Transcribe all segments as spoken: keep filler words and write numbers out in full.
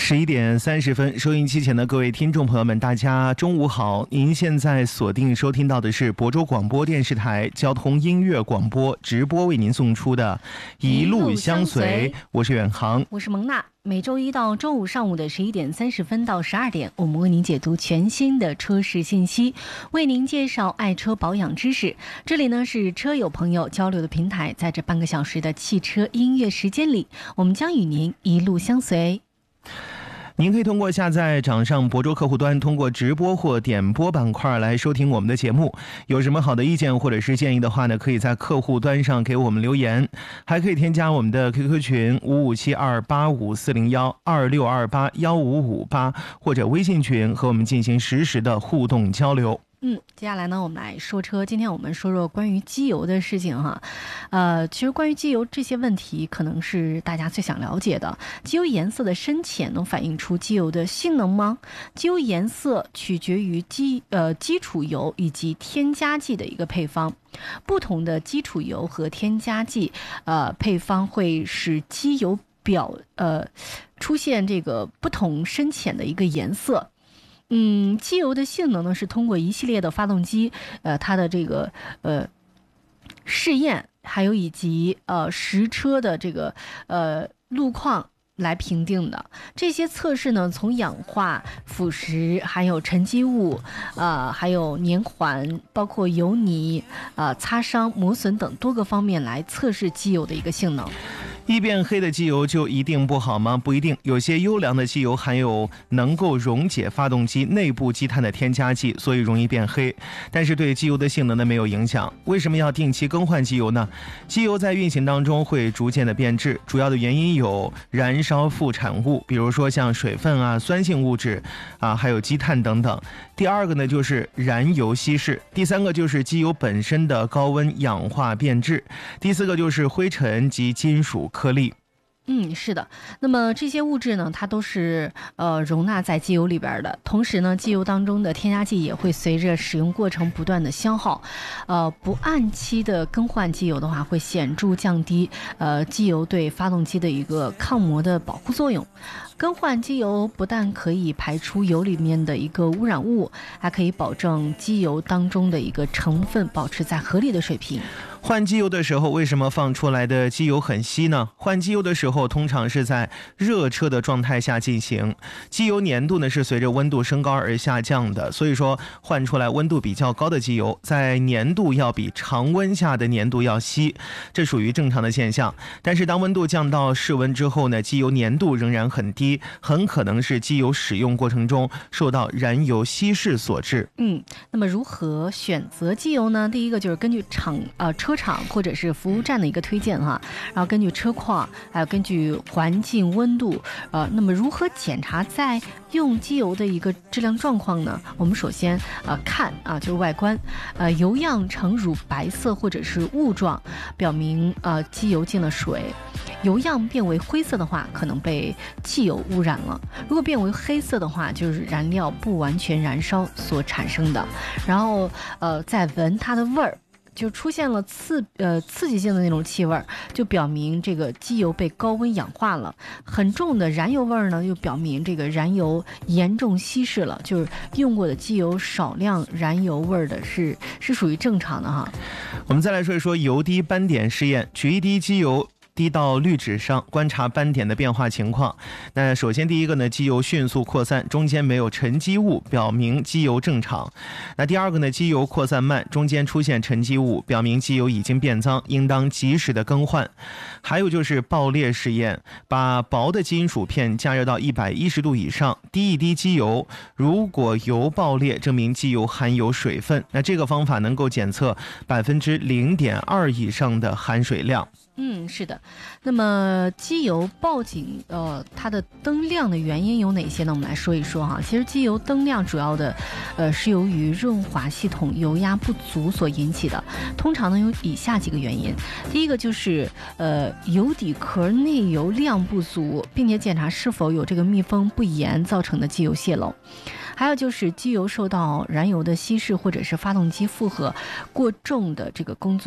十一点三十分，收音机前的各位听众朋友们，大家中午好！您现在锁定收听到的是亳州广播电视台交通音乐广播直播为您送出的《一路相随》，我是远航， 我是蒙娜。每周一到周五上午的十一点三十分到十二点，我们为您解读全新的车市信息，为您介绍爱车保养知识。这里呢是车友朋友交流的平台，在这半个小时的汽车音乐时间里，我们将与您一路相随。 您可以通过下载掌上亳州客户端，通过直播或点播板块来收听我们的节目。有什么好的意见或者是建议的话呢，可以在客户端上给我们留言，还可以添加我们的 Q Q 群五五七二八五四零幺二六二八幺五五八，或者微信群和我们进行实时的互动交流。 嗯，接下来呢，我们来说车。今天我们说说关于机油的事情哈。呃，其实关于机油这些问题，可能是大家最想了解的。机油颜色的深浅能反映出机油的性能吗？机油颜色取决于基呃基础油以及添加剂的一个配方。不同的基础油和添加剂呃配方会使机油表呃出现这个不同深浅的一个颜色。嗯，机油的性能呢是通过一系列的发动机，呃，它的这个呃试验，还有以及呃实车的这个呃路况来评定的。这些测试呢，从氧化、腐蚀，还有沉积物，呃，还有粘环，包括油泥、呃擦伤、磨损等多个方面来测试机油的一个性能。 易变黑的机油就一定不好吗？不一定，有些优良的机油含有能够溶解发动机内部积碳的添加剂，所以容易变黑，但是对机油的性能呢没有影响。为什么要定期更换机油呢？机油在运行当中会逐渐的变质，主要的原因有燃烧副产物，比如说像水分啊、酸性物质啊，还有积碳等等。第二个呢就是燃油稀释，第三个就是机油本身的高温氧化变质，第四个就是灰尘及金属颗粒。 嗯，是的。那么这些物质呢，它都是呃容纳在机油里边的。同时呢，机油当中的添加剂也会随着使用过程不断的消耗。呃，不按期的更换机油的话，会显著降低呃机油对发动机的一个抗磨的保护作用。更换机油不但可以排出油里面的一个污染物，还可以保证机油当中的一个成分保持在合理的水平。 换机油的时候，为什么放出来的机油很稀呢？换机油的时候，通常是在热车的状态下进行，机油粘度呢是随着温度升高而下降的，所以说换出来温度比较高的机油，在粘度要比常温下的粘度要稀，这属于正常的现象。但是当温度降到室温之后呢，机油粘度仍然很低，很可能是机油使用过程中受到燃油稀释所致。 嗯，那么如何选择机油呢？第一个就是根据厂呃车厂或者是服务站的一个推荐哈，然后根据车况，还有根据环境温度，呃，那么如何检查在用机油的一个质量状况呢？我们首先呃看啊，就是外观，呃，油样呈乳白色或者是雾状，表明呃机油进了水。油样变为灰色的话，可能被汽油污染了；如果变为黑色的话，就是燃料不完全燃烧所产生的。然后呃，再闻它的味儿。就出现了刺呃刺激性的那种气味，就表明这个机油被高温氧化了。很重的燃油味呢，又表明这个燃油严重稀释了，就是用过的机油少量燃油味的是是属于正常的哈。 我们再来说一说油滴斑点试验，取一滴机油滴到滤纸上，观察斑点的变化情况。那首先第一个呢，机油迅速扩散，中间没有沉积物，表明机油正常。那第二个呢，机油扩散慢，中间出现沉积物，表明机油已经变脏，应当及时的更换。还有就是爆裂试验，把薄的金属片加热到一百一十度以上，滴一滴机油，如果油爆裂，证明机油含有水分。那这个方法能够检测百分之零点二以上的含水量。 嗯，是的。那么机油报警，呃，它的灯亮的原因有哪些呢？我们来说一说哈。其实机油灯亮主要的，呃，是由于润滑系统油压不足所引起的。通常呢有以下几个原因。第一个就是，呃，油底壳内油量不足，并且检查是否有这个密封不严造成的机油泄漏。还有就是机油受到燃油的稀释，或者是发动机负荷过重的这个工作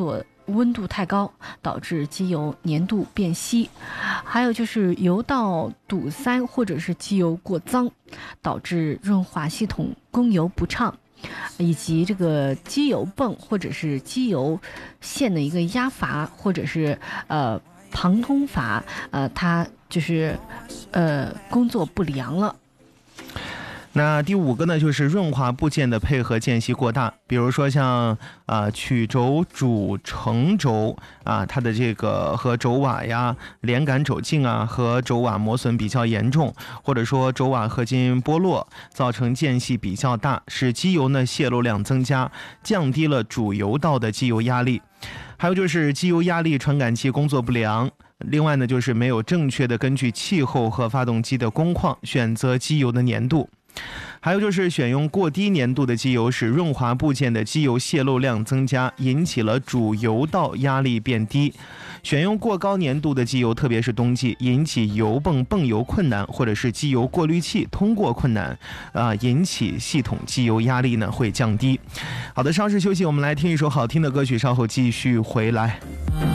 温度太高，导致机油粘度变稀；还有就是油道堵塞或者是机油过脏，导致润滑系统供油不畅，以及这个机油泵或者是机油线的一个压阀或者是呃旁通阀，呃它就是呃工作不良了。 那第五个呢，就是润滑部件的配合间隙过大，比如说像啊、呃、曲轴、主承轴啊，它的这个和轴瓦呀、连杆轴径啊和轴瓦磨损比较严重，或者说轴瓦合金剥落，造成间隙比较大，使机油呢泄漏量增加，降低了主油道的机油压力。还有就是机油压力传感器工作不良。另外呢，就是没有正确的根据气候和发动机的工况选择机油的粘度。还有就是选用过低粘度的机油，使润滑部件的机油泄漏量增加，引起了主油道压力变低。选用过高粘度的机油，特别是冬季，引起油泵泵油困难，或者是机油过滤器通过困难，啊、呃，引起系统机油压力呢会降低。好的，稍事休息，我们来听一首好听的歌曲，稍后继续回来。